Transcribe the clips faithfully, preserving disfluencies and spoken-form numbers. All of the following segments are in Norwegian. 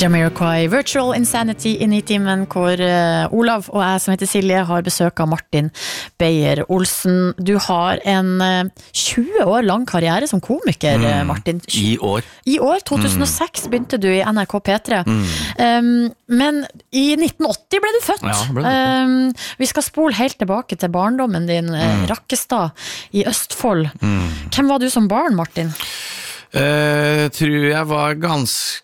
Jamiroquai, Virtual Insanity i Nitimen, hvor uh, Olav og jeg som heter Silje har besøk av Martin Beyer-Olsen. Du har en uh, tjue år lang karriere som komiker, mm, Martin. I år. I år, to tusen og seks, mm. begynte du i N R K P tre. Mm. Um, men i nitten åtti ble du født. Ja, ble du født. Um, vi skal spole helt tilbake til barndommen din, mm. Rakkestad i Østfold. Mm. Hvem var du som barn, Martin? Uh, tror jeg var ganske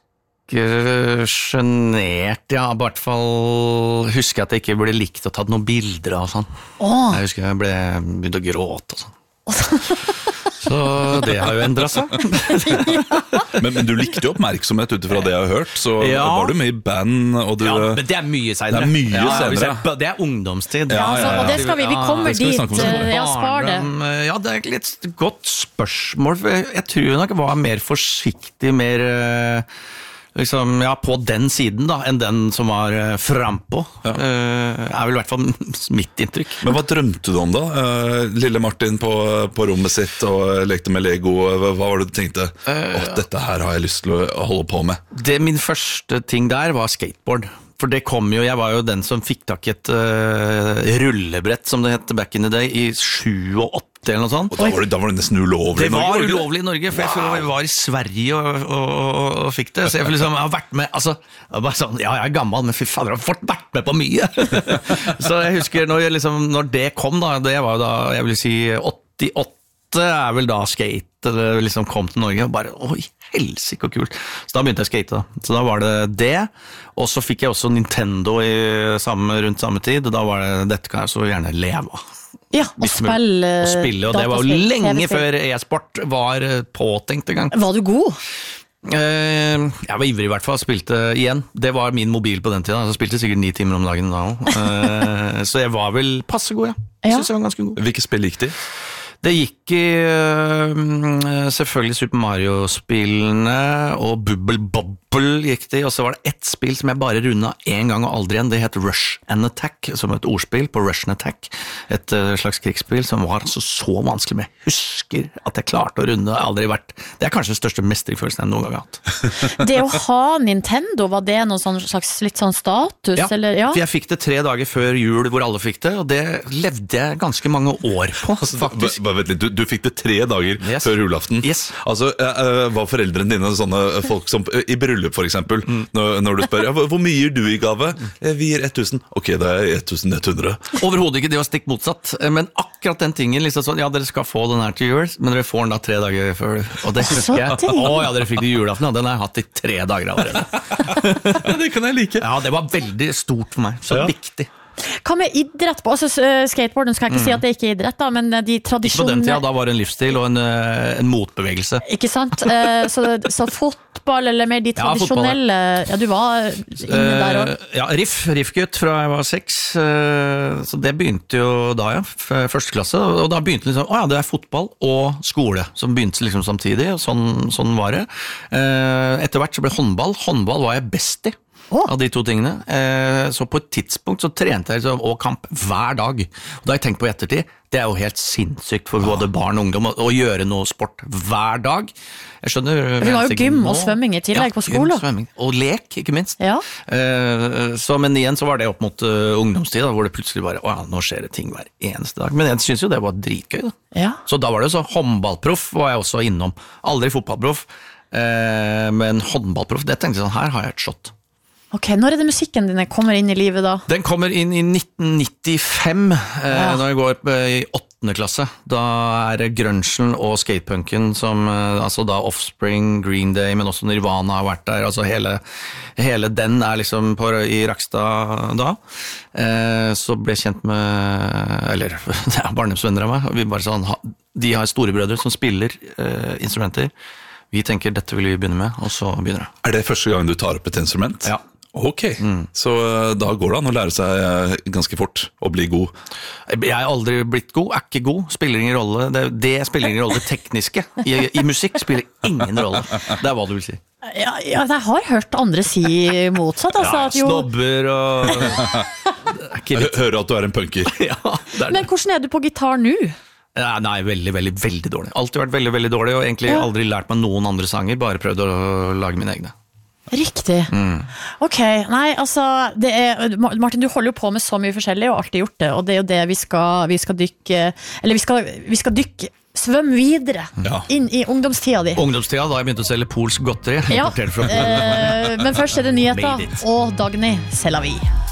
genert, ja, i hvert fall husker jeg at jeg ikke ble likt å ta noen bilder og sånn. Oh. Jeg husker jeg ble begynte å gråte og sånn. Så det har jo endret seg. Ja. men, men du likte jo oppmerksomhet utifra det jeg har hørt, så ja. Var du med i band, og du... Ja, men det er mye senere. Det er mye ja, senere. Jeg, det er ungdomstid. Ja, altså, og det skal vi, vi kommer ja, dit, vi ja, spar det. Ja, det er et litt godt spørsmål, for jeg, jeg tror nok jeg var mer forsiktig, mer... Liksom, ja, på den siden da, enn den som var uh, frampå, ja. uh, er vel i hvert fall mitt inntrykk. Men hva drømte du om da? Uh, lille Martin på, på rommet sitt og lekte med Lego, hva var det du tenkte? Åh, uh, oh, dette her har jeg lyst til å holde på med. Det min første ting der var skateboard. For det kom jo, jeg var jo den som fikk tak i et uh, rullebrett, som det het back in the day, i sju og åtte eller noe sånt. Og da var, det, da var det nesten ulovlig i Norge? Det var Norge, ulovlig i Norge, for wow. jeg føler jeg var i Sverige og, og, og, og fikk det. Så jeg, liksom, jeg har vært med, altså, bare sånn, ja, jeg er gammel, men fy fader, jeg har fått vært med på mye. Så jeg husker, når, jeg, liksom, når det kom da, det var jo da, jeg vil si, åttiåtte er vel da skate, eller liksom kom til Norge, og bare, oi, helsike og kult. Så da begynte jeg å skate da. Så da var det det, og så fikk jeg også Nintendo i samme, rundt samme tid, og da var det, dette kan jeg så gjerne leve av. Ja, og spille, og spille, og det var jo lenge før e-sport var påtenkt en gang. Var du god? Uh, jeg var ivrig i hvert fall, spilte igjen. Det var min mobil på den tiden, så spilte sikkert ni timer om dagen da også. Uh, så jeg var vel passe god, ja. Jeg synes jeg var ganske god. Hvilke spill gikk de? Det gikk i uh, selvfølgelig Super Mario-spillene, og Bubble Bobble gikk det, og så var det ett spill som jeg bare rundet en gang og aldri igjen. Det het Rush and Attack, som et ordspill på Rush and Attack. Et uh, slags krigsspill som var altså så vanskelig, men jeg husker at jeg klarte å runde, aldri vært. Det er kanskje den største mestringsfølelsen jeg noen gang har hatt. Det å ha Nintendo, var det noen sånn slags litt sånn status? Ja, eller? Ja, for jeg fikk det tre dager før jul hvor alle fikk det, og det levde jeg ganske mange år på, faktisk. Du, du fikk det tre dager yes. før julaften. Yes. Altså, uh, var foreldrene dine sånne folk som uh, i bryllup for eksempel, mm. når, når du spør, ja, hvor mye gir du i gave? Mm. Vi gir tusen. Ok, det er tusen ett hundre. Overhodet ikke, det var stikk motsatt. Men akkurat den tingen, liksom sånn, ja, dere skal få den her til jul, men dere får den da tre dager før. Og det husker jeg. Å ja, dere fikk det julaften, ja, den har jeg hatt i tre dager allerede. Det kan jeg like. Ja, det var veldig stort for meg, så ja. Viktig. Hva med idrett på? Altså, skateboarden skal jeg ikke mm. si at det ikke er idrett da, men de tradisjonene... På den tida, da var det en livsstil og en, en motbevegelse. Ikke sant? Så, så fotball, eller mer de tradisjonelle... Ja, ja, du var inne der også. Ja, riff, riffgutt fra jeg var seks, så det begynte jo da, ja, første klasse, og da begynte liksom, å ja, det er fotball og skole, som begynte liksom samtidig, og sånn, sånn var det. Etter hvert så ble håndball, håndball var jeg best i. Oh. Av de to tingene. Så på et tidspunkt så trente jeg og kamp hver dag. Og da har jeg tenkt på i ettertid, det er jo helt sinnssykt for både barn og ungdom å gjøre noe sport hver dag. Jeg skjønner... Vi har jo gym og svømming i tillegg ja, på skole. Gym, svømming. Og lek, ikke minst. Ja. Så, men igjen så var det opp mot ungdomstid, da, hvor det plutselig bare, å ja, nå skjer det ting hver eneste dag. Men jeg synes jo det var dritgøy da. Ja. Så da var det jo så, håndballproff var jeg også innom. Aldri fotballproff, men håndballproff, det tenkte jeg sånn, her har jeg et shot. Ok, når er det musikken din kommer inn i livet da? Den kommer inn i nitten nittifem, eh, ja. Når jeg går i åttende klasse. Da er det grunchen og skatepunken som, eh, altså da Offspring, Green Day, men også Nirvana har vært der. Altså hele, hele den er liksom på, i Rakkestad da. Eh, så ble jeg kjent med, eller det er barndomsvenner av meg, vi bare sånn, de har storebrødre som spiller eh, instrumenter. Vi tenker dette vil vi begynne med, og så begynner det. Er det første gang du tar opp et instrument? Ja. Ok, mm. så da går det an å lære seg ganske fort å bli god. Jeg har aldri blitt god, er ikke god, spiller ingen rolle. Det, det spiller ingen rolle tekniske. I, I musikk spiller ingen rolle. Det er hva du vil si. Ja, ja, jeg har hørt andre si motsatt. Altså, ja, at jo... snobber og... Jeg hører at du er en punker. Ja, det er det. Men hvordan er du på gitar nå? Ja, nei, veldig, veldig, veldig dårlig. Alltid vært veldig, veldig dårlig, og egentlig ja. Aldri lært meg noen andre sanger, bare prøvd å lage mine egne. Riktig. Mm. Ok, nei, altså det er, Martin, du holder jo på med så mye forskjellig og alltid gjort det, og det er jo det vi skal, vi skal dykke, eller vi skal, vi skal dykke svøm videre Ja. inn i ungdomstida di. Ungdomstida, da har jeg begynt å selge polsk godteri. Ja, Importert fra- eh, men først er det nyheter Made it. og Dagny Selavi.